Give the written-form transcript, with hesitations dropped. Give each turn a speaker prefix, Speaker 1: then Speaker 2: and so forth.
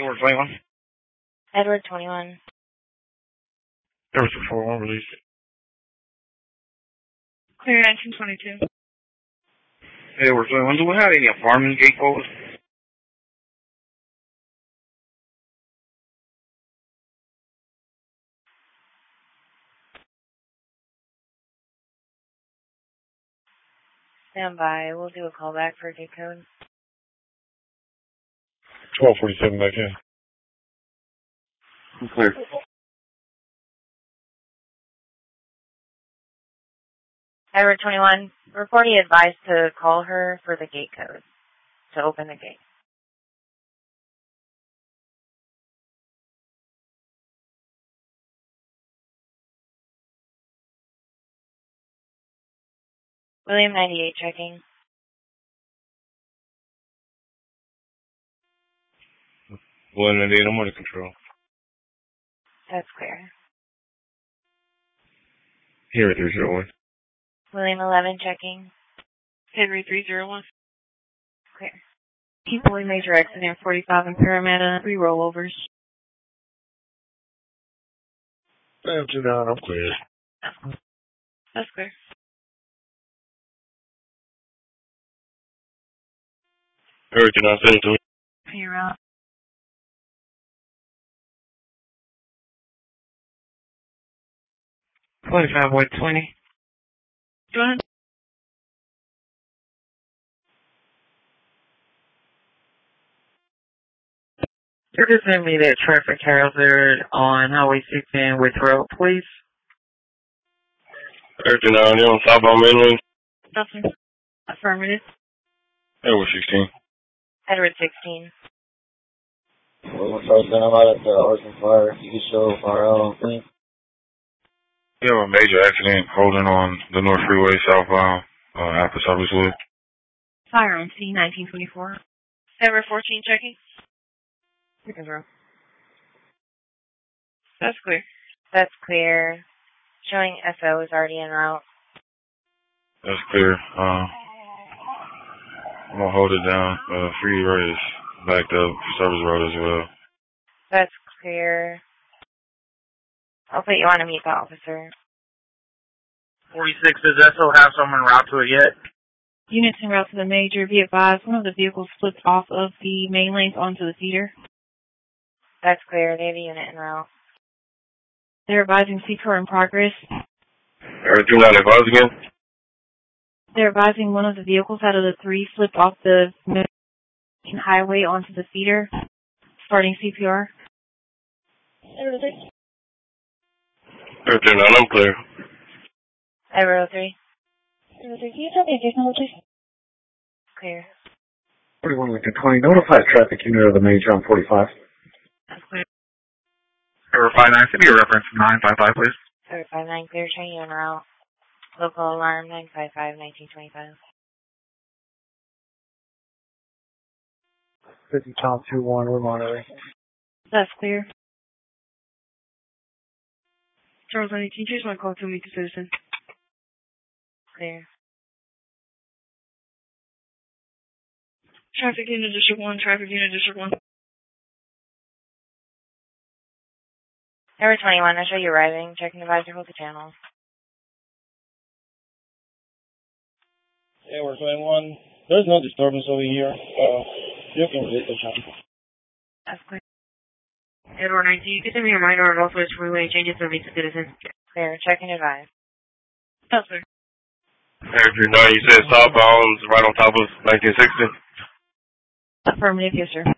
Speaker 1: Edward 21.
Speaker 2: Edward 21.
Speaker 1: Edward 41, release.
Speaker 3: Clear 1922.
Speaker 1: Edward 21, do we have any apartment gate codes?
Speaker 2: Stand by. We'll do a callback for gate code.
Speaker 1: 1247 back in. I'm clear.
Speaker 2: Edward 21, reportee advised to call her for the gate code to open the gate. William 98 checking.
Speaker 1: William 98, I'm under control.
Speaker 2: That's clear.
Speaker 1: Henry 301.
Speaker 2: William 11 checking.
Speaker 3: Henry 301.
Speaker 2: Clear.
Speaker 3: People in major accident 45 in Parramatta, 3 rollovers.
Speaker 1: Sam 29, I'm clear.
Speaker 3: That's clear.
Speaker 1: Henry 29, send it to me.
Speaker 3: You're out.
Speaker 1: $25.20.
Speaker 3: Go ahead.
Speaker 4: Could you send me that traffic hazard on Highway 16 with road, please?
Speaker 1: Henry 29, you on southbound main lane?
Speaker 3: Nothing. Affirmative.
Speaker 1: Edward 16.
Speaker 2: Edward 16.
Speaker 5: Well, first time out at the Ocean Fire, you can show far out on thing.
Speaker 1: We have a major accident holding on the North Freeway southbound after Servicewood.
Speaker 3: Fire on scene 1924. Edward 14 checking. That's clear.
Speaker 2: That's clear. Showing SO is already en route.
Speaker 1: That's clear. I'm gonna hold it down. Freeway is backed up. Service road as well.
Speaker 2: That's clear. I'll put you on to meet the officer.
Speaker 4: 46, does SO have someone route to it yet?
Speaker 3: Units en route to the major. Be advised, one of the vehicles flipped off of the main lanes onto the feeder.
Speaker 2: That's clear. They have a unit en route.
Speaker 3: They're advising CPR in progress.
Speaker 1: Do not advise again.
Speaker 3: They're advising one of the vehicles out of the 3 flipped off the main highway onto the feeder. Starting CPR.
Speaker 1: Do not, I'm clear.
Speaker 2: Edward 03.
Speaker 3: Can you tell me a case number, please?
Speaker 2: Clear.
Speaker 5: 41 Lincoln 20, notify traffic unit of the major on 45.
Speaker 3: That's clear.
Speaker 4: Error 59, send me a reference 955, please.
Speaker 2: Edward 59 clear. Showing you en route. Local alarm 955 1925.
Speaker 5: 50 Tom 21, we're monitoring.
Speaker 3: That's clear. Charles 19, here's my call to meet the citizen.
Speaker 2: Clear.
Speaker 3: Traffic unit District 1, traffic unit District 1.
Speaker 2: Edward 21, I show you arriving. Checking advisor, hold the channel.
Speaker 5: Edward 21, there's no disturbance over here. You can visit the shop.
Speaker 3: That's clear. Edward 19, you can send me a reminder on Northwest Freeway changes to meet the citizen.
Speaker 2: Clear. Checking advise.
Speaker 3: That's clear.
Speaker 1: Henry 9, you said southbound right on top of 1960.
Speaker 3: Affirmative, yes, sir.